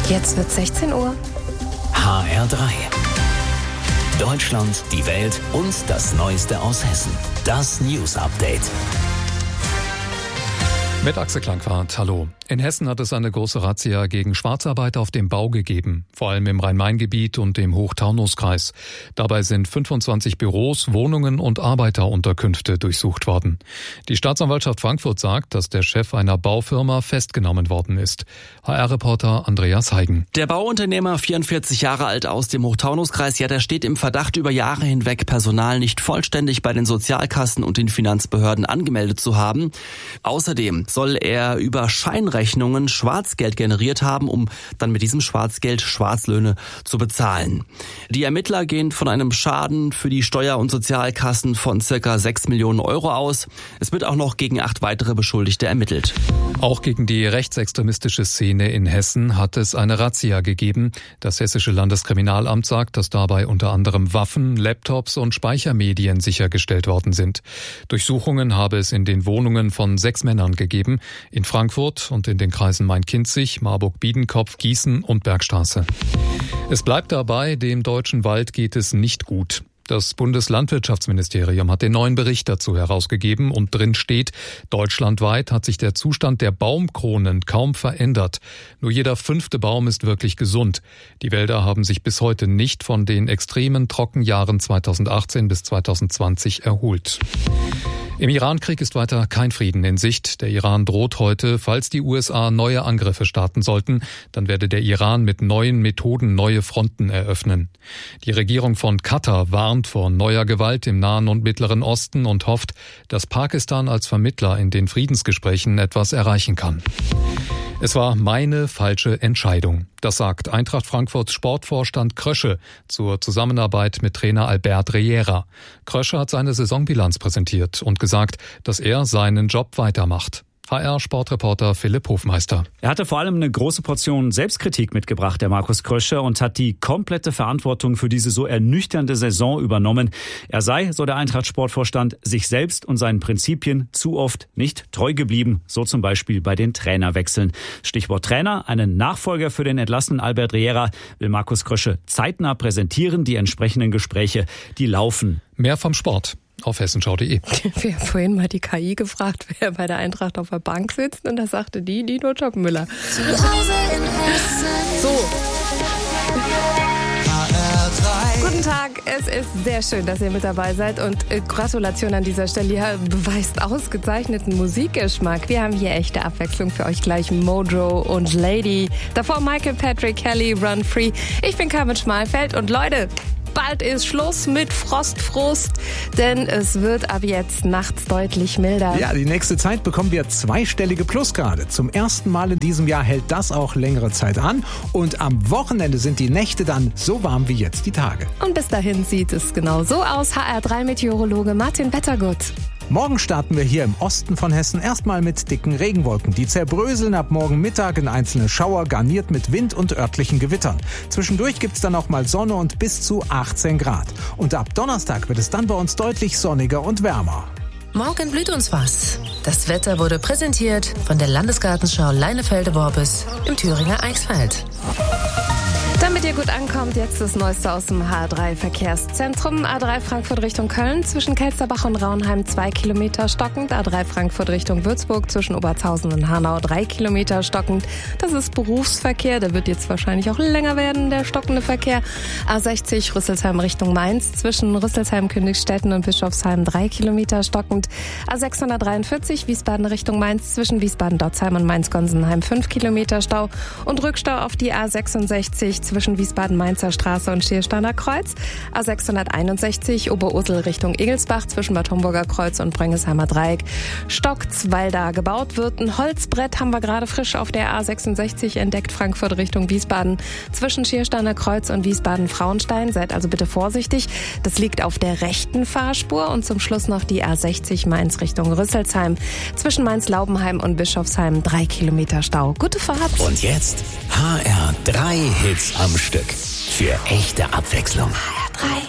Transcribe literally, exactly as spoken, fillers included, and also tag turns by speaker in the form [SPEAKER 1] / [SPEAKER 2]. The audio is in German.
[SPEAKER 1] Jetzt wird sechzehn Uhr.
[SPEAKER 2] H R drei. Deutschland, die Welt und das Neueste aus Hessen. Das News Update.
[SPEAKER 3] Mit Axel Klangwart, hallo. In Hessen hat es eine große Razzia gegen Schwarzarbeit auf dem Bau gegeben, vor allem im Rhein-Main-Gebiet und im Hochtaunuskreis. Dabei sind fünfundzwanzig Büros, Wohnungen und Arbeiterunterkünfte durchsucht worden. Die Staatsanwaltschaft Frankfurt sagt, dass der Chef einer Baufirma festgenommen worden ist. H R-Reporter Andreas Heigen.
[SPEAKER 4] Der Bauunternehmer, vierundvierzig Jahre alt aus dem Hochtaunuskreis, ja, der steht im Verdacht, über Jahre hinweg Personal nicht vollständig bei den Sozialkassen und den Finanzbehörden angemeldet zu haben. Außerdem soll er über Scheinrechnungen Schwarzgeld generiert haben, um dann mit diesem Schwarzgeld Schwarzlöhne zu bezahlen. Die Ermittler gehen von einem Schaden für die Steuer- und Sozialkassen von circa sechs Millionen Euro aus. Es wird auch noch gegen acht weitere Beschuldigte ermittelt.
[SPEAKER 3] Auch gegen die rechtsextremistische Szene in Hessen hat es eine Razzia gegeben. Das Hessische Landeskriminalamt sagt, dass dabei unter anderem Waffen, Laptops und Speichermedien sichergestellt worden sind. Durchsuchungen habe es in den Wohnungen von sechs Männern gegeben, in Frankfurt und in den Kreisen Main-Kinzig, Marburg-Biedenkopf, Gießen und Bergstraße. Es bleibt dabei, dem deutschen Wald geht es nicht gut. Das Bundeslandwirtschaftsministerium hat den neuen Bericht dazu herausgegeben und drin steht, deutschlandweit hat sich der Zustand der Baumkronen kaum verändert. Nur jeder fünfte Baum ist wirklich gesund. Die Wälder haben sich bis heute nicht von den extremen Trockenjahren zweitausendachtzehn bis zweitausendzwanzig erholt. Im Iran-Krieg ist weiter kein Frieden in Sicht. Der Iran droht heute, falls die U S A neue Angriffe starten sollten, dann werde der Iran mit neuen Methoden neue Fronten eröffnen. Die Regierung von Katar warnt vor neuer Gewalt im Nahen und Mittleren Osten und hofft, dass Pakistan als Vermittler in den Friedensgesprächen etwas erreichen kann. Es war meine falsche Entscheidung. Das sagt Eintracht Frankfurts Sportvorstand Krösche zur Zusammenarbeit mit Trainer Albert Riera. Krösche hat seine Saisonbilanz präsentiert und gesagt, dass er seinen Job weitermacht. H R-Sportreporter Philipp Hofmeister.
[SPEAKER 5] Er hatte vor allem eine große Portion Selbstkritik mitgebracht, der Markus Krösche, und hat die komplette Verantwortung für diese so ernüchternde Saison übernommen. Er sei, so der Eintracht-Sportvorstand, sich selbst und seinen Prinzipien zu oft nicht treu geblieben, so zum Beispiel bei den Trainerwechseln. Stichwort Trainer, einen Nachfolger für den entlassenen Albert Riera will Markus Krösche zeitnah präsentieren. Die entsprechenden Gespräche, die laufen.
[SPEAKER 3] Mehr vom Sport auf hessenschau punkt de.
[SPEAKER 1] Wir haben vorhin mal die K I gefragt, wer bei der Eintracht auf der Bank sitzt, und da sagte die Dino Topmüller. So. Guten Tag, es ist sehr schön, dass ihr mit dabei seid, und äh, Gratulation an dieser Stelle. Ihr beweist ausgezeichneten Musikgeschmack. Wir haben hier echte Abwechslung für euch gleich. Mojo und Lady. Davor Michael Patrick Kelly, Run Free. Ich bin Carmen Schmalfeld und Leute, bald ist Schluss mit Frostfrust, denn es wird ab jetzt nachts deutlich milder.
[SPEAKER 6] Ja, die nächste Zeit bekommen wir zweistellige Plusgrade. Zum ersten Mal in diesem Jahr hält das auch längere Zeit an. Und am Wochenende sind die Nächte dann so warm wie jetzt die Tage.
[SPEAKER 1] Und bis dahin sieht es genau so aus. H R drei Meteorologe Martin Wettergut.
[SPEAKER 6] Morgen starten wir hier im Osten von Hessen erstmal mit dicken Regenwolken. Die zerbröseln ab morgen Mittag in einzelne Schauer, garniert mit Wind und örtlichen Gewittern. Zwischendurch gibt's dann auch mal Sonne und bis zu achtzehn Grad. Und ab Donnerstag wird es dann bei uns deutlich sonniger und wärmer.
[SPEAKER 7] Morgen blüht uns was. Das Wetter wurde präsentiert von der Landesgartenschau Leinefelde-Worbis im Thüringer Eichsfeld.
[SPEAKER 1] Damit ihr gut ankommt, jetzt das Neueste aus dem H drei Verkehrszentrum. A drei Frankfurt Richtung Köln, zwischen Kelsterbach und Raunheim zwei Kilometer stockend. A drei Frankfurt Richtung Würzburg, zwischen Obertshausen und Hanau drei Kilometer stockend. Das ist Berufsverkehr, der wird jetzt wahrscheinlich auch länger werden, der stockende Verkehr. A sechzig Rüsselsheim Richtung Mainz, zwischen Rüsselsheim, Königstetten und Bischofsheim drei Kilometer stockend. A sechshundertdreiundvierzig Wiesbaden Richtung Mainz, zwischen Wiesbaden-Dotzheim und Mainz-Gonsenheim fünf Kilometer Stau. Und Rückstau auf die A sechsundsechzig zwischen Wiesbaden-Mainzer Straße und Schiersteiner Kreuz. A sechshunderteinundsechzig Oberursel Richtung Egelsbach, zwischen Bad Homburger Kreuz und Brengesheimer Dreieck stockt's, weil da gebaut wird. Ein Holzbrett haben wir gerade frisch auf der A sechsundsechzig entdeckt, Frankfurt Richtung Wiesbaden, zwischen Schiersteiner Kreuz und Wiesbaden-Frauenstein. Seid also bitte vorsichtig. Das liegt auf der rechten Fahrspur. Und zum Schluss noch die A sechzig Mainz Richtung Rüsselsheim, zwischen Mainz-Laubenheim und Bischofsheim drei Kilometer Stau. Gute Fahrt.
[SPEAKER 2] Und jetzt H R drei Hits am Stück. Für echte Abwechslung.
[SPEAKER 1] H R drei.